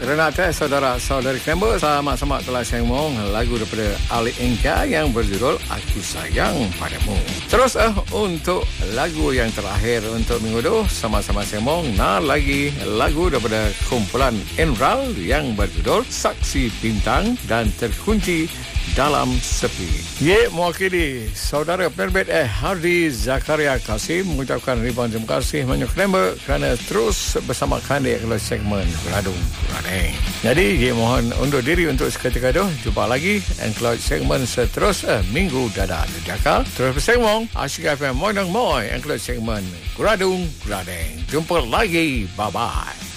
Renata, saudara-saudari Klember, sama-sama telah sembang lagu daripada Ali Engka yang berjudul Aku Sayang Padamu. Terus untuk lagu yang terakhir untuk minggu itu, sama-sama sembang lagi lagu daripada kumpulan Enral yang berjudul Saksi Bintang dan Terkunci Dalam Sepi. Mewakili saudara penerbit Hardi Zakaria Kasim mengucapkan ribuan terima kasih banyak Klember kerana terus bersama kami dalam segmen Geradung Geradeng. Jadi mohon undur diri untuk seketika itu. Jumpa lagi dalam segmen seterusnya minggu dada Jakal. Terus bersembang Asyik FM Moy Nang Moy dalam segmen Geradung Geradeng. Jumpa lagi. Bye-bye.